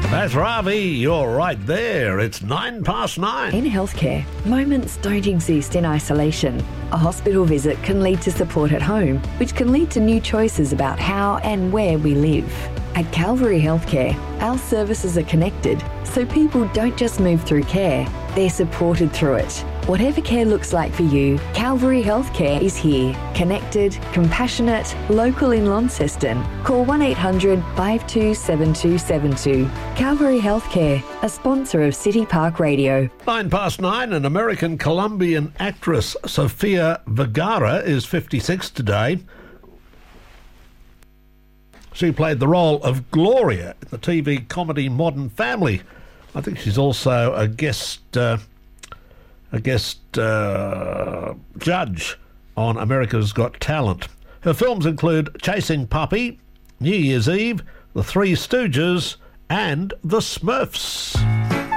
That's Ravi, you're right there. It's 9:09. In healthcare, moments don't exist in isolation. A hospital visit can lead to support at home, which can lead to new choices about how and where we live. At Calvary Healthcare, our services are connected, so people don't just move through care, they're supported through it. Whatever care looks like for you, Calvary Healthcare is here. Connected, compassionate, local in Launceston. Call 1800 527272. Calvary Healthcare, a sponsor of City Park Radio. 9:09, an American Colombian actress, Sofia Vergara, is 56 today. She played the role of Gloria in the TV comedy Modern Family. I think she's also a guest judge on America's Got Talent. Her films include Chasing Puppy, New Year's Eve, The Three Stooges, and The Smurfs.